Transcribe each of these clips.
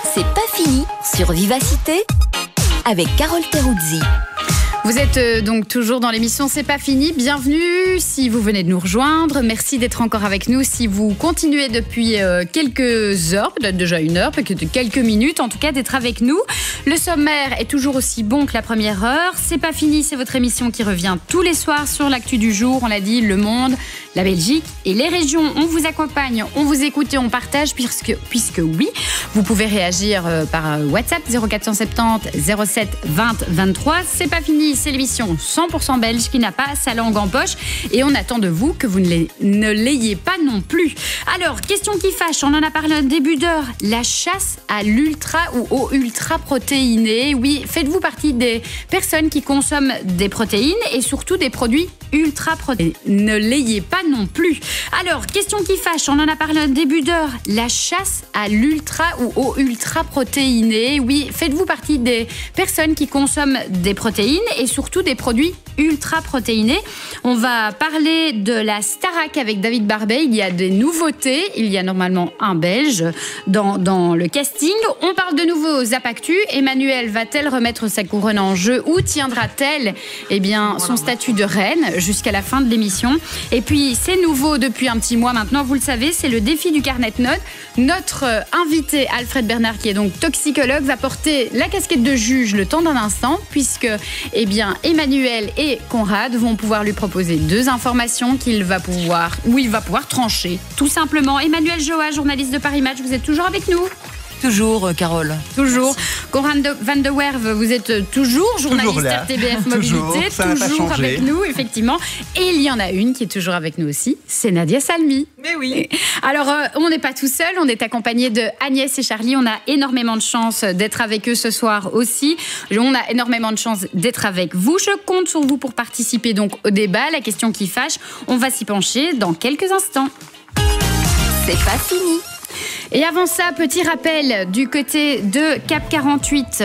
C'est pas fini sur Vivacité avec Carole Teruzzi. Vous êtes donc toujours dans l'émission C'est pas fini. Bienvenue si vous venez de nous rejoindre. Merci d'être encore avec nous. Si vous continuez depuis quelques heures, peut-être déjà une heure, peut-être quelques minutes, en tout cas d'être avec nous. Le sommaire est toujours aussi bon que la première heure. C'est pas fini, c'est votre émission qui revient tous les soirs sur l'actu du jour. On l'a dit, le monde, la Belgique et les régions. On vous accompagne, on vous écoute et on partage puisque oui, vous pouvez réagir par WhatsApp 0470 07 20 23. C'est pas fini. C'est l'émission 100% belge qui n'a pas sa langue en poche et on attend de vous que vous ne l'ayez pas non plus. Alors, question qui fâche, on en a parlé en début d'heure, la chasse à l'ultra ou au ultra protéiné. Oui, faites-vous partie des personnes qui consomment des protéines et surtout des produits ultra protéinés. Ne l'ayez pas non plus. Alors, question qui fâche, on en a parlé en début d'heure, la chasse à l'ultra ou au ultra protéiné. Oui, faites-vous partie des personnes qui consomment des protéines et surtout des produits ultra protéinés. On va parler de la Starac avec David Barbet. Il y a des nouveautés. Il y a normalement un Belge dans le casting. On parle de nouveau Zapactu. Emmanuelle va-t-elle remettre sa couronne en jeu ou tiendra-t-elle son statut de reine jusqu'à la fin de l'émission? Et puis, c'est nouveau depuis un petit mois maintenant. Vous le savez, c'est le défi du carnet de notes. Notre invité, Alfred Bernard, qui est donc toxicologue, va porter la casquette de juge le temps d'un instant puisque Emmanuel et Conrad vont pouvoir lui proposer deux informations il va pouvoir trancher. Tout simplement. Emmanuel Joa, journaliste de Paris Match, vous êtes toujours avec nous? Toujours, Carole. Toujours. Conrad van de Werve, vous êtes toujours journaliste RTBF Mobilité, toujours avec nous, effectivement. Et il y en a une qui est toujours avec nous aussi, c'est Nadia Salmi. Mais oui. Alors, on n'est pas tout seul, on est accompagné de Agnès et Charlie. On a énormément de chance d'être avec eux ce soir aussi. On a énormément de chance d'être avec vous. Je compte sur vous pour participer donc au débat. La question qui fâche, on va s'y pencher dans quelques instants. C'est pas fini. Et avant ça, petit rappel du côté de Cap 48,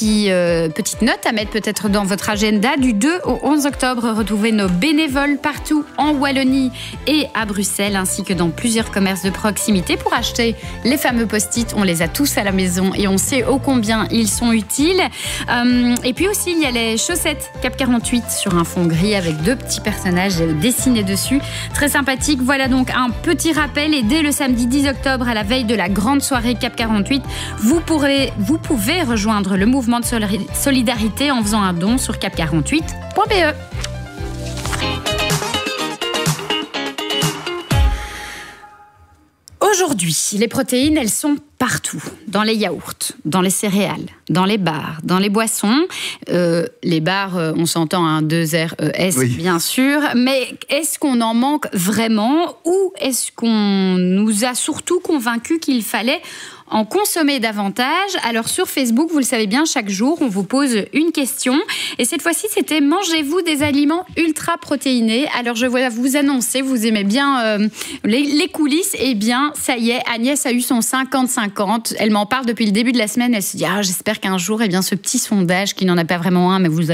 petite note à mettre peut-être dans votre agenda. Du 2 au 11 octobre, retrouvez nos bénévoles partout en Wallonie et à Bruxelles, ainsi que dans plusieurs commerces de proximité pour acheter les fameux post-it. On les a tous à la maison et on sait ô combien ils sont utiles. Et puis aussi, il y a les chaussettes Cap 48 sur un fond gris avec deux petits personnages dessinés dessus. Très sympathique. Voilà donc un petit rappel. Et dès le samedi 10 octobre, à la veille de la grande soirée Cap 48, vous pouvez rejoindre le mouvement de solidarité en faisant un don sur cap48.be. Aujourd'hui, les protéines, elles sont partout, dans les yaourts, dans les céréales, dans les bars, dans les boissons. Les bars, on s'entend, un 2RES, oui, bien sûr. Mais est-ce qu'on en manque vraiment ou est-ce qu'on nous a surtout convaincus qu'il fallait en consommer davantage? Alors sur Facebook, vous le savez bien, chaque jour, on vous pose une question. Et cette fois-ci, c'était: mangez-vous des aliments ultra protéinés? Alors je vais vous annoncer, vous aimez bien les coulisses. Eh bien, ça y est, Agnès a eu son 50-50. Elle m'en parle depuis le début de la semaine. Elle se dit: j'espère qu'un jour, ce petit sondage, qui n'en a pas vraiment un, mais vous